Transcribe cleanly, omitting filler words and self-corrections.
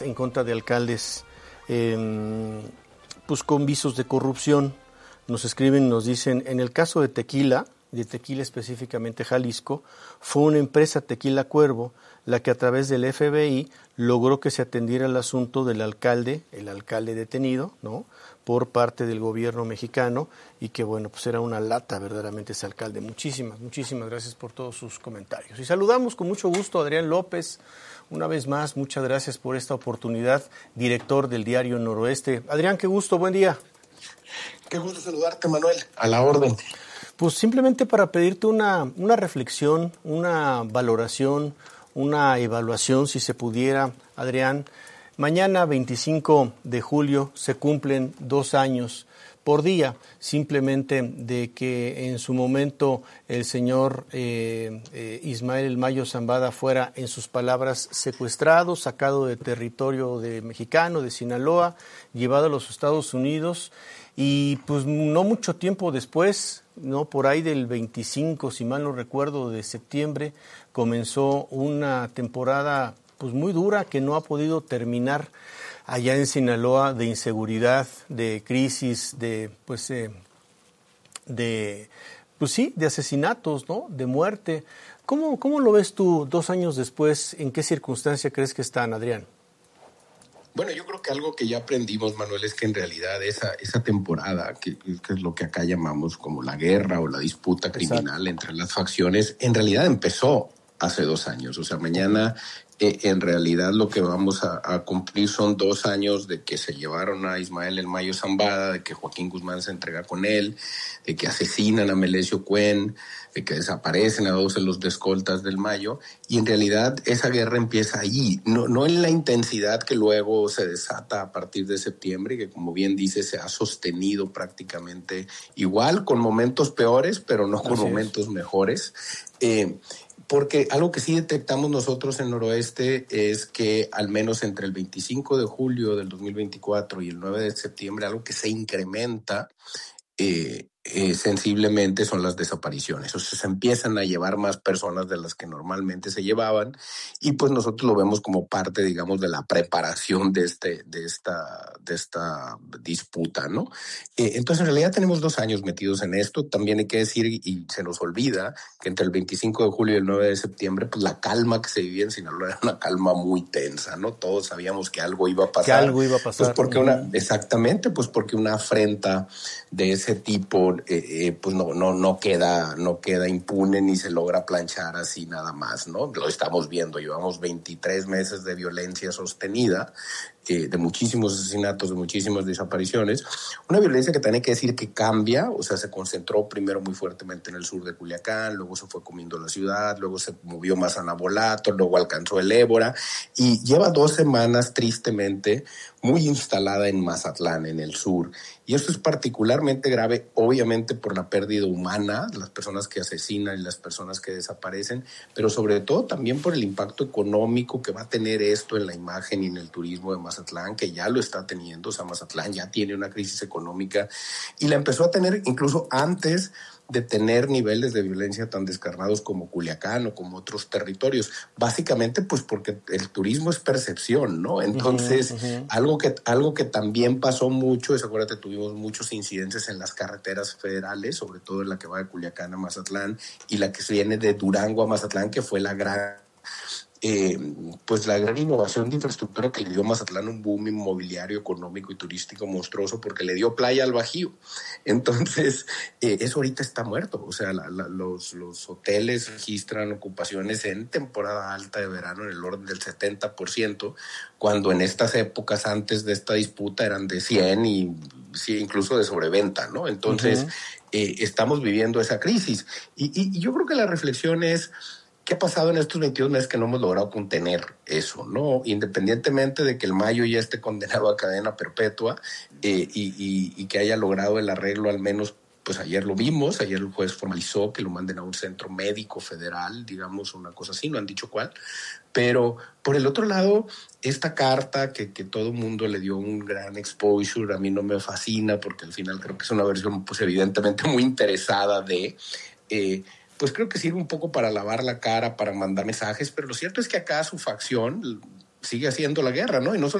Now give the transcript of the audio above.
en contra de alcaldes pues con visos de corrupción. Nos escriben, nos dicen, en el caso de Tequila específicamente Jalisco, fue una empresa Tequila Cuervo la que a través del FBI logró que se atendiera el asunto del alcalde, el alcalde detenido, ¿no?, por parte del gobierno mexicano, y que bueno, pues era una lata verdaderamente ese alcalde. Muchísimas gracias por todos sus comentarios. Y saludamos con mucho gusto a Adrián López, una vez más, muchas gracias por esta oportunidad, director del diario Noroeste. Adrián, qué gusto, buen día. Qué gusto saludarte, Manuel, a la orden. Pues simplemente para pedirte una reflexión, una valoración, una evaluación, si se pudiera, Adrián. Mañana, 25 de julio, se cumplen 2 años por día, simplemente de que en su momento el señor Ismael El Mayo Zambada fuera, en sus palabras, secuestrado, sacado de territorio mexicano, de Sinaloa, llevado a los Estados Unidos, y pues no mucho tiempo después, no, por ahí del 25, si mal no recuerdo, de septiembre, comenzó una temporada pues muy dura que no ha podido terminar allá en Sinaloa, de inseguridad, de crisis, de asesinatos, ¿no?, de muerte. ¿Cómo lo ves tú 2 años después? ¿En qué circunstancia crees que están, Adrián? Bueno, yo creo que algo que ya aprendimos, Manuel, es que en realidad esa temporada, que es lo que acá llamamos como la guerra o la disputa criminal entre las facciones, en realidad empezó hace 2 años. O sea, mañana en realidad lo que vamos a cumplir son 2 años de que se llevaron a Ismael El Mayo Zambada, de que Joaquín Guzmán se entrega con él, de que asesinan a Melesio Cuen, de que desaparecen a 2 de los escoltas del Mayo, y en realidad esa guerra empieza allí, no en la intensidad que luego se desata a partir de septiembre, que como bien dice se ha sostenido prácticamente igual, con momentos peores, pero no con momentos mejores. Porque algo que sí detectamos nosotros en Noroeste es que al menos entre el 25 de julio del 2024 y el 9 de septiembre, algo que se incrementa sensiblemente son las desapariciones. O sea, se empiezan a llevar más personas de las que normalmente se llevaban, y pues nosotros lo vemos como parte, digamos, de la preparación de esta disputa, ¿no? Entonces, en realidad tenemos 2 años metidos en esto. También hay que decir, y se nos olvida, que entre el 25 de julio y el 9 de septiembre, pues la calma que se vivía en Sinaloa era una calma muy tensa, ¿no? Todos sabíamos que algo iba a pasar. Que algo iba a pasar. Pues porque exactamente, pues porque una afrenta de ese tipo pues no queda impune ni se logra planchar así nada más, ¿no? Lo estamos viendo, llevamos 23 meses de violencia sostenida, de muchísimos asesinatos, de muchísimas desapariciones, una violencia que también hay que decir que cambia, o sea, se concentró primero muy fuertemente en el sur de Culiacán, luego se fue comiendo la ciudad, luego se movió más a Nabolato, luego alcanzó el Ébora, y lleva 2 semanas tristemente muy instalada en Mazatlán, en el sur. Y esto es particularmente grave, obviamente, por la pérdida humana, las personas que asesinan y las personas que desaparecen, pero sobre todo también por el impacto económico que va a tener esto en la imagen y en el turismo de Mazatlán, que ya lo está teniendo. O sea, Mazatlán ya tiene una crisis económica y la empezó a tener incluso antes de tener niveles de violencia tan descarnados como Culiacán o como otros territorios, básicamente pues porque el turismo es percepción, ¿no? Entonces, algo que también pasó mucho es, acuérdate, tuvimos muchos incidentes en las carreteras federales, sobre todo en la que va de Culiacán a Mazatlán y la que se viene de Durango a Mazatlán, que fue la gran innovación de infraestructura que le dio a Mazatlán un boom inmobiliario, económico y turístico monstruoso, porque le dio playa al Bajío. Entonces, eso ahorita está muerto. O sea, los hoteles registran ocupaciones en temporada alta de verano en el orden del 70%, cuando en estas épocas antes de esta disputa eran de 100 y incluso de sobreventa, ¿no? Entonces, estamos viviendo esa crisis. Y yo creo que la reflexión es: ¿qué ha pasado en estos 22 meses que no hemos logrado contener eso, ¿no? Independientemente de que el Mayo ya esté condenado a cadena perpetua y que haya logrado el arreglo, al menos, pues ayer lo vimos, ayer el juez formalizó que lo manden a un centro médico federal, digamos, una cosa así, no han dicho cuál. Pero por el otro lado, esta carta que todo el mundo le dio un gran exposure, a mí no me fascina, porque al final creo que es una versión, pues evidentemente muy interesada de... pues creo que sirve un poco para lavar la cara, para mandar mensajes, pero lo cierto es que acá su facción, sigue haciendo la guerra, ¿no? Y no